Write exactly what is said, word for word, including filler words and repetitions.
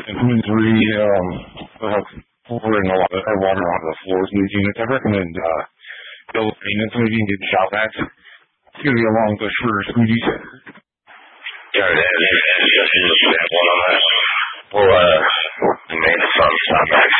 in Missouri, um, uh, pouring a lot of uh, water onto the floors of these units. I recommend uh, build maintenance maybe and get shot at. It's going to be a long push for squeegees. Yeah, it is. Just that one on that. Well, uh, maintenance on stop back.